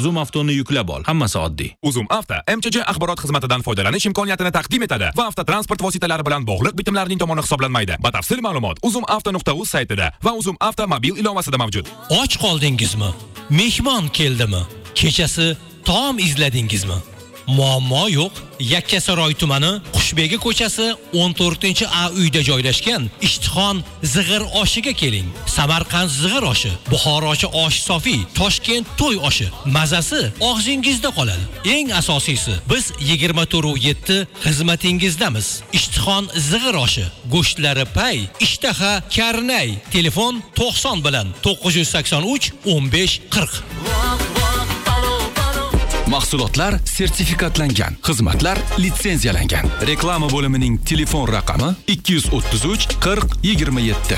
Zoom Avtoni yuklab ol. Hammasi oddiy. Uzum Avto MCJ axborot xizmatidan foydalanish imkoniyatini taqdim etadi va avtotransport vositalari bilan bog'liq bitimlarning tomoni hisoblanmaydi. Batafsil ma'lumot uzumavto.uz saytida va Uzum Avto mobil ilovasida mavjud. Och qoldingizmi? Mehmon keldimi? Kechasi taom izladingizmi? Muammo yo'q. Yakkasaroy tumani Qushbegi ko'chasi 14-A uyda joylashgan Ishtixon zig'ir oshiga keling. Samarqand zig'ir oshi, Buxorochi osh sofi, Toshkent to'y oshi. Mazasi og'zingizda qoladi. Eng asosiysi, biz 24/7 xizmatingizdamiz. Ishtixon zig'ir oshi, go'shtlari pay, ishtaha karnay. Telefon 90 bilan 983 15 40. Mahsulotlar sertifikatlangan, xizmatlar litsenziyalangan. Reklama bo'limining telefon raqami 233 40 27.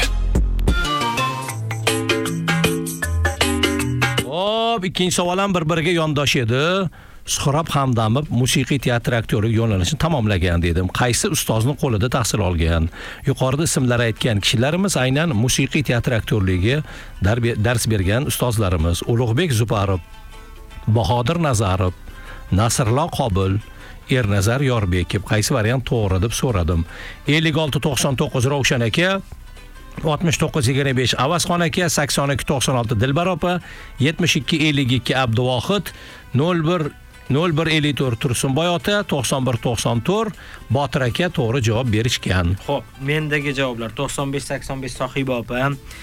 Hop, ikkinchi savol ham bir-biriga yondosh edi. Suhrob Hamdamov musiqiy teatr aktyori yo'nalishini tamomlagan dedim. Qaysi ustozning qo'lida tahsil olgan? Yuqorida ismlari aytgan kishilarimiz aynan musiqiy teatr aktyorligiga dars bergan ustozlarimiz. Ulug'bek Zuparov, Bahodir Nazarov, Nasrlo Qobil, Ernazar Yorbekov. Qaysi variant to'g'ri deb so'radim. 5699 Ravshan aka, 6925 Avazxon aka, 8296 Dilbar opa, 7252 Abduvohid, 0154 Tursunboy ota, 9194 Botir aka to'g'ri javob berishgan. Xo'p, mendagi javoblar 9585 Sohiba opa,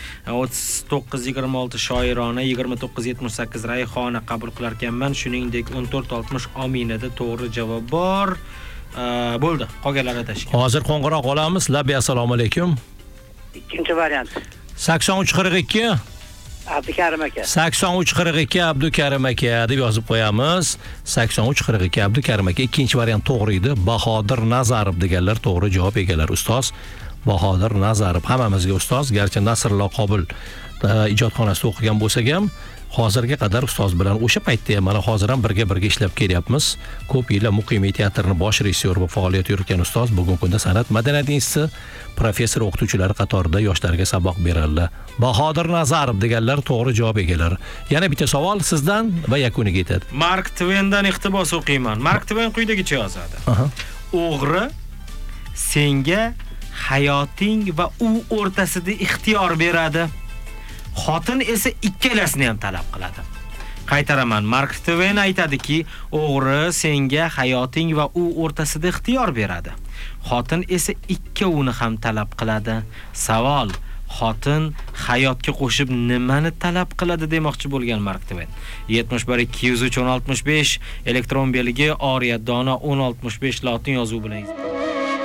3926 Shoirona, 2978 Rayhona qabul qilar ekanman. Shuningdek 1460 Ominada to'g'ri javob bor. Bo'ldi, qolganlari tashkil. Hozir qo'ng'iroq olamiz. Labi assalomu alaykum. Ikkinchi variant. 8342 Abdukarim aka. 8342 Abdukarim aka deb yozib qo'yamiz. 8342 Abdukarim aka ikkinchi variant to'g'ri edi. Bahodir Nazarov deganlar to'g'ri javob egalari. Ustoz Bahodir Nazarov hammamizga ustoz, garchi Nasrlo Qobil ijodxonasida o'qigan bo'lsak ham, hozirga qadar ustoz bilan o'sha paytda ham mana hozir ham birga ishlab kelyapmiz. Ko'p yillar Muqimiy teatrning bosh rejissyor bo'lib faoliyat yuritgan ustoz bugungi kunda San'at madaniyat instituti professor o'qituvchilari qatorida yoshlarga saboq beradi. Bahodir Nazarov deganlar to'g'ri javob egalari. Yana bitta savol sizdan va yakuniga yetadi. Mark Twaindan iqtibos o'qiyman. Mark Twain quyidagicha yozadi. O'g'ri senga hayoting va u o'rtasida ixtiyor beradi. Xotin esa ikkalasini ham talab qiladi. Qaytaraman. Mark Twain aytadiki, o'g'ri senga hayoting va u o'rtasida ixtiyor beradi. Xotin esa ikkovini ham talab qiladi. Savol: xotin hayotga qo'shib nimani talab qiladi demoqchi bo'lgan Mark Twain. 71 203 1065 elektron belgi Oriya Dona 1065 lotin yozuvi bilan